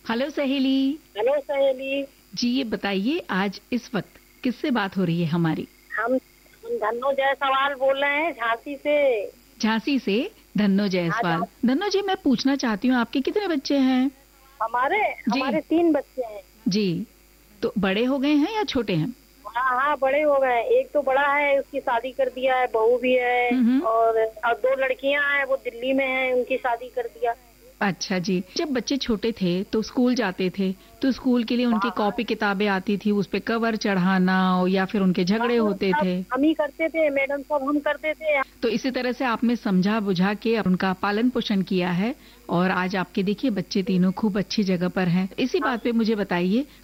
Hello सहेली। Hello सहेली। जी ये बताइए आज इस वक्त किससे बात हो रही है हमारी? हम धन्नो जायसवाल बोल रहे हैं झांसी से। झांसी से धन्नो हाँ जायसवाल। धन्नो जी मैं पूछना चाहती हूँ आपके कितने बच्चे हैं? हमारे जी हमारे 3 बच्चे हैं। जी। तो बड़े हो गए हैं या छोटे हैं? हाँ हाँ बड़े हो गए हैं। एक तो बड़ा है, उसकी शादी कर दिया है, बहू भी है। हम्म। और 2 लड़कियां हैं, वो दिल्ली में हैं, उनकी शादी कर दिया। अच्छा जी। जब बच्चे छोटे थे तो स्कूल जाते थे तो स्कूल के लिए उनकी हाँ हाँ कॉपी किताबें आती थी, उस पे कवर चढ़ाना या फिर उनके हाँ झगड़े वो होते सब थे। हम ही करते थे, मैडम सब हम करते थे। तो इसी तरह से आपने समझा बुझा के उनका पालन पोषण किया है और आज आपके देखिए बच्चे तीनों खूब अच्छी जगह पर हैं। इसी हाँ बात पे मुझे बताइए